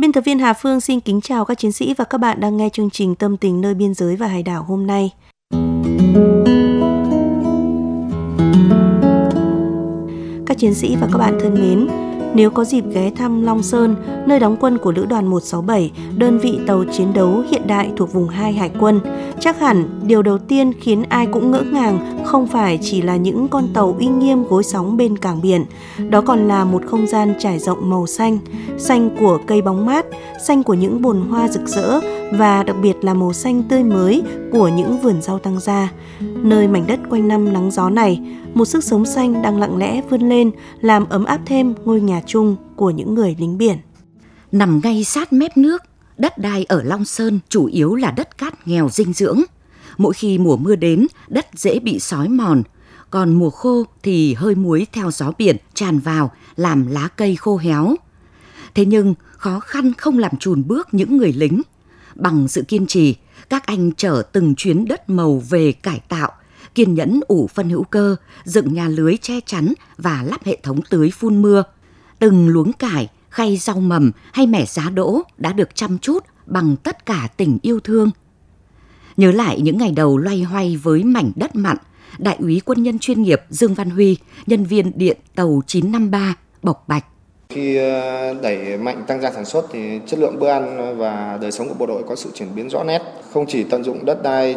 Biên tập viên Hà Phương xin kính chào các chiến sĩ và các bạn đang nghe chương trình Tâm tình nơi biên giới và hải đảo hôm nay. Các chiến sĩ và các bạn thân mến, nếu có dịp ghé thăm Long Sơn, nơi đóng quân của Lữ đoàn 167, đơn vị tàu chiến đấu hiện đại thuộc vùng 2 Hải quân, chắc hẳn điều đầu tiên khiến ai cũng ngỡ ngàng không phải chỉ là những con tàu uy nghiêm gối sóng bên cảng biển, đó còn là một không gian trải rộng màu xanh, xanh của cây bóng mát, xanh của những bồn hoa rực rỡ và đặc biệt là màu xanh tươi mới của những vườn rau tăng gia. Nơi mảnh đất quanh năm nắng gió này, một sức sống xanh đang lặng lẽ vươn lên, làm ấm áp thêm ngôi nhà chung của những người lính biển. Nằm ngay sát mép nước, đất đai ở Long Sơn chủ yếu là đất cát nghèo dinh dưỡng. Mỗi khi mùa mưa đến, đất dễ bị xói mòn, còn mùa khô thì hơi muối theo gió biển tràn vào làm lá cây khô héo. Thế nhưng khó khăn không làm chùn bước những người lính. Bằng sự kiên trì, các anh chở từng chuyến đất màu về cải tạo, kiên nhẫn ủ phân hữu cơ, dựng nhà lưới che chắn và lắp hệ thống tưới phun mưa. Từng luống cải, khay rau mầm hay mẻ giá đỗ đã được chăm chút bằng tất cả tình yêu thương. Nhớ lại những ngày đầu loay hoay với mảnh đất mặn, Đại úy quân nhân chuyên nghiệp Dương Văn Huy, nhân viên điện tàu 953, bộc bạch. Khi đẩy mạnh tăng gia sản xuất thì chất lượng bữa ăn và đời sống của bộ đội có sự chuyển biến rõ nét. Không chỉ tận dụng đất đai